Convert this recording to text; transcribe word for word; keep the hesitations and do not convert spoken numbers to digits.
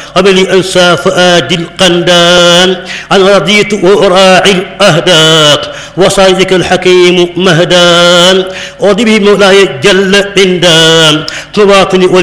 قبل أنسى فؤاد القندان أنا رضيت وأراعي الأهداق وصيدك الحكيم مهدان أرضي به مولاي جل عندان مواطني